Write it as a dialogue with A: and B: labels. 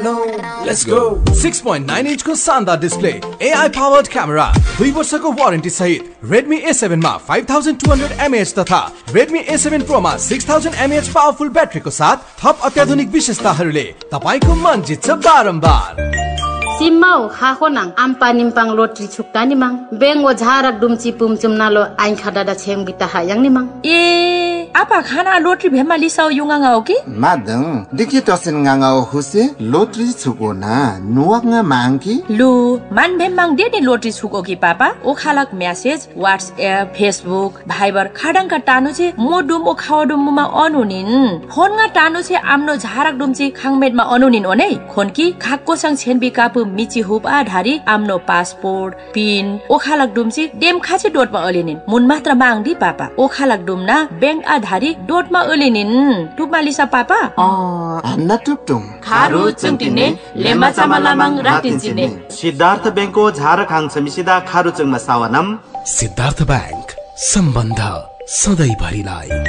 A: Let's go. 6.9 inch को शानदार display, AI powered camera, 2 वर्षको वारेन्टी सहित Redmi A7 मा 5200 mAh तथा Redmi A7 Pro मा 6000 mAh पावरफुल ब्याट्रीको साथ थप अत्याधुनिक विशेषताहरूले तपाईको मन जित्छ बारम्बार।
B: Simau hakonang ampanimpang lotri chuktani mang bengo jarak dumci pumcum nalo ain khadada cheng bitahayang ni mang
C: apa khana lotri bhema lisau yunganga oki
D: madang dikhi tosin nganga huse lotri chukona nuanga mangki
C: lu man bhemang de ni lotri chukoki papa o khalak message WhatsApp Facebook Viber khadang ka tanu che modum o khawadum ma onunin phone nga tanu che amno jarak dumci khangmet ma onunin onei khonki khakko sang chen bikapu michi hup adhari amno passport pin o khalak dumci dem khache dot ma olenin mun matra mangdi papa o khalak dumna bank adhari dot ma olenin tupma lisa papa
D: anna tuptum
C: kharu chungtine lema chamalamang ratin chine
E: Siddhartha बैंको Jharkhand समिसिदा खारुचङमा सावनम
A: Siddhartha bank सम्बन्ध सधैँ भरिलाई।